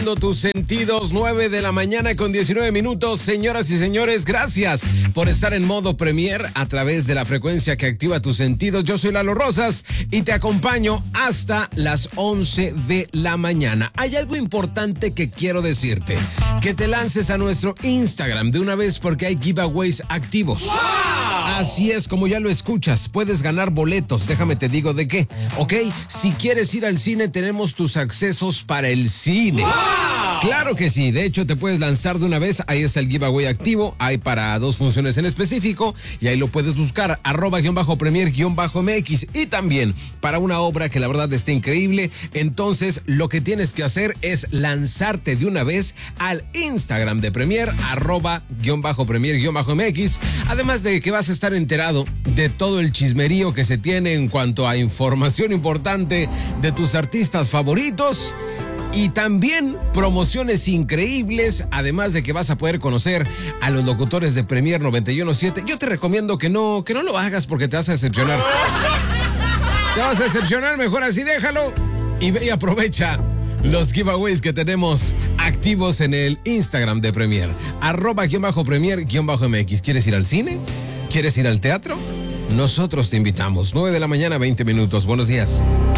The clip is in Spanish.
Tus sentidos, 9 de la mañana con 19 minutos. Señoras y señores, gracias por estar en modo Premier a través de la frecuencia que activa tus sentidos. Yo soy Lalo Rosas y te acompaño hasta las 11 de la mañana. Hay algo importante que quiero decirte, que te lances a nuestro Instagram de una vez porque hay giveaways activos. ¡Wow! Así es, como ya lo escuchas, puedes ganar boletos. Déjame te digo de qué, ¿ok? Si quieres ir al cine, tenemos tus accesos para el cine. ¡Wow! Claro que sí, de hecho te puedes lanzar de una vez, ahí está el giveaway activo, hay para 2 funciones en específico y ahí lo puedes buscar, @premier_MX, y también para una obra que la verdad está increíble. Entonces lo que tienes que hacer es lanzarte de una vez al Instagram de Premier, @premier_MX, además de que vas a estar enterado de todo el chismerío que se tiene en cuanto a información importante de tus artistas favoritos. Y también promociones increíbles, además de que vas a poder conocer a los locutores de Premier 91.7. Yo te recomiendo que no lo hagas porque te vas a decepcionar. Te vas a decepcionar, mejor así déjalo. Y ve y aprovecha los giveaways que tenemos activos en el Instagram de Premier, @premier_MX. ¿Quieres ir al cine? ¿Quieres ir al teatro? Nosotros te invitamos. 9 de la mañana, 20 minutos. Buenos días.